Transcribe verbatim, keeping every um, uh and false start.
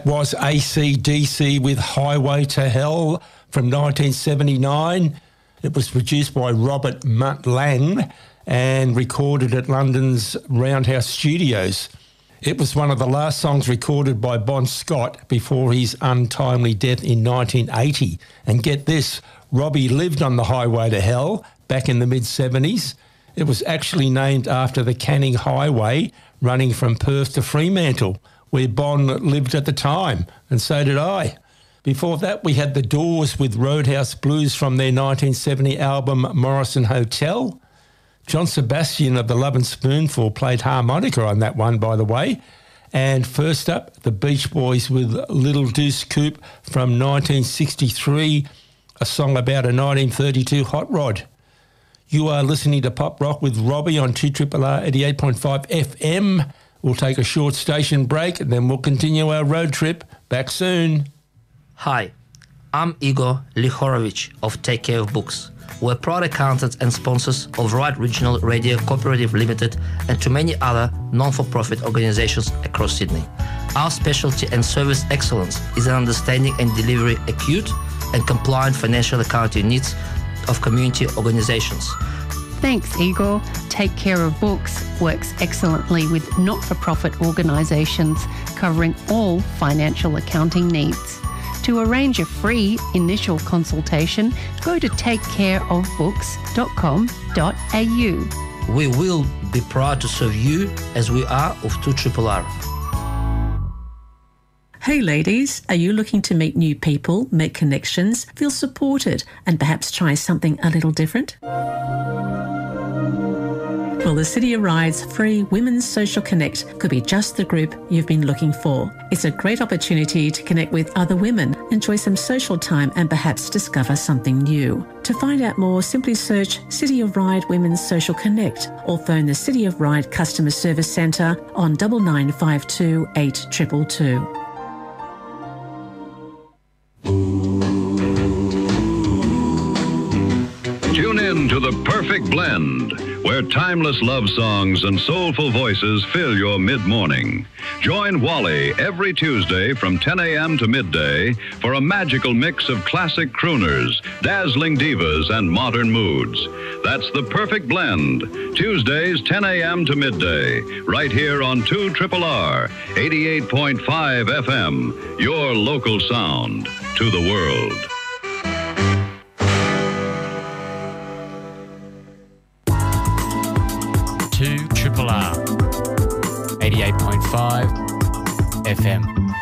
That was A C D C with Highway to Hell from nineteen seventy-nine. It was produced by Robert Mutt Lang and recorded at London's Roundhouse Studios. It was one of the last songs recorded by Bon Scott before his untimely death in nineteen eighty. And get this, Robbie lived on the Highway to Hell back in the mid-seventies. It was actually named after the Canning Highway running from Perth to Fremantle, where Bon lived at the time, and so did I. Before that, we had The Doors with Roadhouse Blues from their nineteen seventy album Morrison Hotel. John Sebastian of the Love and Spoonful played harmonica on that one, by the way. And first up, the Beach Boys with Little Deuce Coupe from nineteen sixty-three, a song about a nineteen thirty-two hot rod. You are listening to Pop Rock with Robbie on two R R R eighty-eight point five F M. We'll take a short station break and then we'll continue our road trip. Back soon. Hi, I'm Igor Lihorovich of Take Care of Books. We're proud accountants and sponsors of Right Regional Radio Cooperative Limited and to many other non-for-profit organizations across Sydney. Our specialty and service excellence is in understanding and delivering acute and compliant financial accounting needs of community organizations. Thanks, Igor. Take Care of Books works excellently with not-for-profit organisations covering all financial accounting needs. To arrange a free initial consultation, go to take care of books dot com dot a u. We will be proud to serve you as we are of two R R R. Hey ladies, are you looking to meet new people, make connections, feel supported, and perhaps try something a little different? Well, the City of Ryde's free Women's Social Connect could be just the group you've been looking for. It's a great opportunity to connect with other women, enjoy some social time, and perhaps discover something new. To find out more, simply search City of Ryde Women's Social Connect or phone the City of Ryde Customer Service Centre on nine nine five two eight two two two. Tune in to The Perfect Blend, where timeless love songs and soulful voices fill your mid-morning. Join Wally every Tuesday from ten a.m. to midday for a magical mix of classic crooners, dazzling divas, and modern moods. That's The Perfect Blend, Tuesdays ten a.m. to midday, right here on two R R R, eighty-eight point five F M, your local sound to the world. two R R R, eighty-eight point five F M.